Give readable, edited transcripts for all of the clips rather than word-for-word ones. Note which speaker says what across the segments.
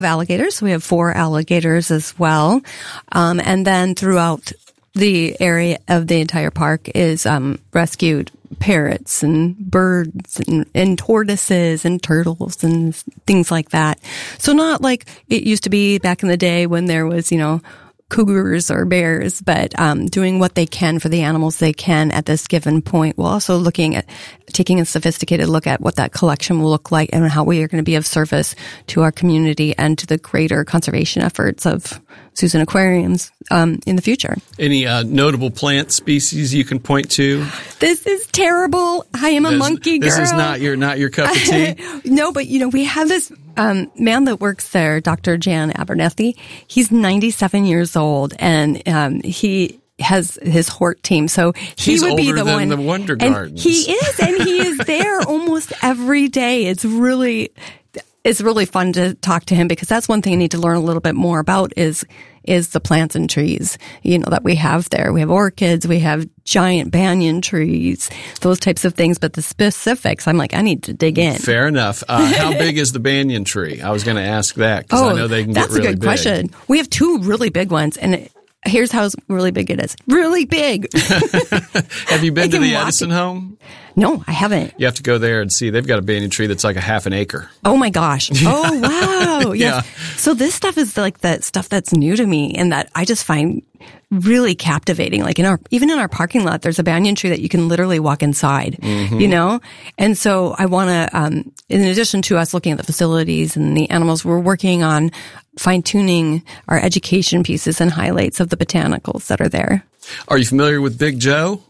Speaker 1: alligators. We have 4 alligators as well. And then throughout the area of the entire park is rescued parrots and birds and tortoises and turtles and things like that. So not like it used to be back in the day when there was, cougars or bears, but doing what they can for the animals they can at this given point, while also looking at taking a sophisticated look at what that collection will look like and how we are going to be of service to our community and to the greater conservation efforts of zoos and aquariums in the future.
Speaker 2: Any notable plant species you can point to?
Speaker 1: This is terrible. I am a monkey girl.
Speaker 2: This is not your cup of tea?
Speaker 1: No, but we have this man that works there, Dr. Jan Abernethy. He's 97 years old, and he has his hort team, so
Speaker 2: he's
Speaker 1: would be
Speaker 2: older
Speaker 1: the
Speaker 2: than
Speaker 1: one.
Speaker 2: The Wonder Gardens.
Speaker 1: He is there almost every day. It's really fun to talk to him, because that's one thing I need to learn a little bit more about is the plants and trees, that we have there. We have orchids, we have giant banyan trees, those types of things, but the specifics, I'm like, I need to dig in.
Speaker 2: Fair enough. How big is the banyan tree? I was going to ask that, because I know they can get really big.
Speaker 1: That's a good question. We have 2 really big ones, and here's how really big it is. Really big.
Speaker 2: Have you been to the Edison home?
Speaker 1: No, I haven't.
Speaker 2: You have to go there and see. They've got a banyan tree that's like a half an acre.
Speaker 1: Oh my gosh. Oh, wow. Yes.
Speaker 2: Yeah.
Speaker 1: So this stuff is like that stuff that's new to me and that I just find really captivating. Like even in our parking lot, there's a banyan tree that you can literally walk inside, And so I want to, in addition to us looking at the facilities and the animals, we're working on fine-tuning our education pieces and highlights of the botanicals that are there.
Speaker 2: Are you familiar with Big Joe?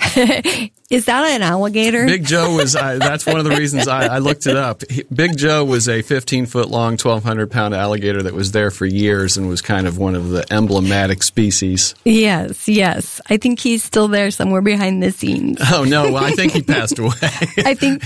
Speaker 1: Is that an alligator?
Speaker 2: Big Joe was, that's one of the reasons I looked it up. Big Joe was a 15-foot long, 1,200-pound alligator that was there for years and was kind of one of the emblematic species.
Speaker 1: Yes. I think he's still there somewhere behind the scenes.
Speaker 2: Oh, no. Well, I think he passed away.
Speaker 1: I think.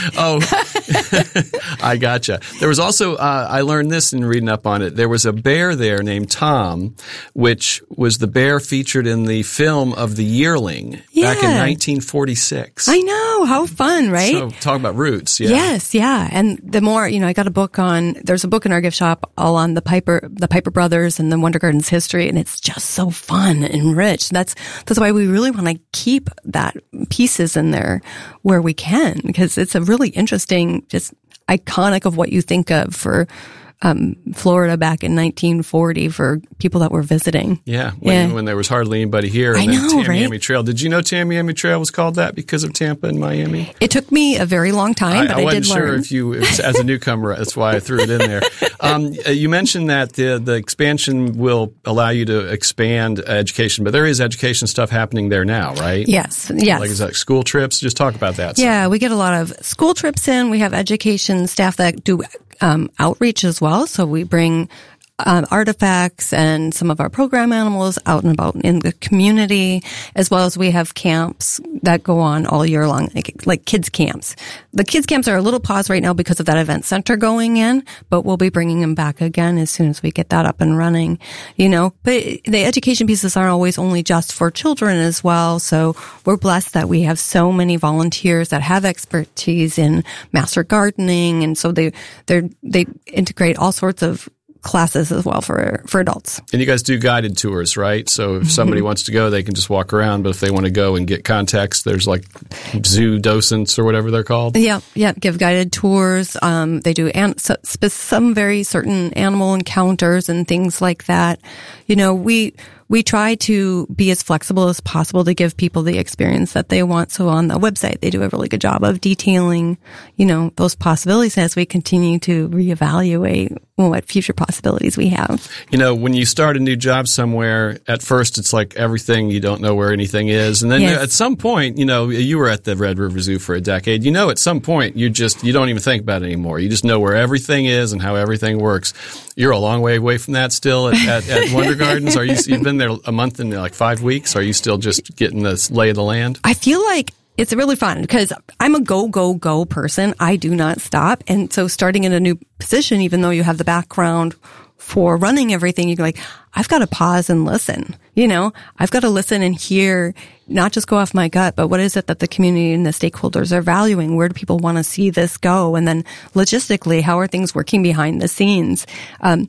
Speaker 2: I gotcha. There was also, I learned this in reading up on it. There was a bear there named Tom, which was the bear featured in the film of The Yearling back in 1946.
Speaker 1: I know. How fun, right?
Speaker 2: So talk about roots. Yeah.
Speaker 1: Yes. Yeah. And the more, I got a book there's a book in our gift shop all on the Piper brothers and the Wonder Gardens history. And it's just so fun and rich. That's why we really want to keep that pieces in there where we can, because it's a really interesting, just iconic of what you think of for Florida back in 1940 for people that were visiting.
Speaker 2: Yeah, when there was hardly anybody here. And then Tamiami Trail. Did you know Tamiami Trail was called that because of Tampa and Miami?
Speaker 1: It took me a very long time, but I did learn.
Speaker 2: I wasn't sure if as a newcomer, that's why I threw it in there. You mentioned that the expansion will allow you to expand education, but there is education stuff happening there now, right?
Speaker 1: Yes.
Speaker 2: Like, is that school trips? Just talk about that.
Speaker 1: Yeah, we get a lot of school trips in. We have education staff that do outreach as well. So we bring artifacts and some of our program animals out and about in the community, as well as we have camps that go on all year long, like kids camps. The kids camps are a little paused right now because of that event center going in, but we'll be bringing them back again as soon as we get that up and running, But the education pieces aren't always only just for children as well. So we're blessed that we have so many volunteers that have expertise in master gardening. And so they integrate all sorts of classes as well for adults.
Speaker 2: And you guys do guided tours, right? So if somebody wants to go, they can just walk around. But if they want to go and get context, there's like zoo docents or whatever they're called.
Speaker 1: Yeah. Give guided tours. They do some very certain animal encounters and things like that. We try to be as flexible as possible to give people the experience that they want. So on the website, they do a really good job of detailing, those possibilities as we continue to reevaluate what future possibilities we have.
Speaker 2: When you start a new job somewhere, at first it's like everything, you don't know where anything is. And then at some point, you were at the Red River Zoo for a decade. At some point you don't even think about it anymore. You just know where everything is and how everything works. You're a long way away from that still at Wonder Gardens. You've been there a month and like 5 weeks? Are you still just getting the lay of the land?
Speaker 1: I feel like it's really fun because I'm a go person. I do not stop. And so starting in a new position, even though you have the background for running everything, you're like, I've got to pause and listen. I've got to listen and hear, not just go off my gut, but what is it that the community and the stakeholders are valuing? Where do people want to see this go? And then logistically, how are things working behind the scenes?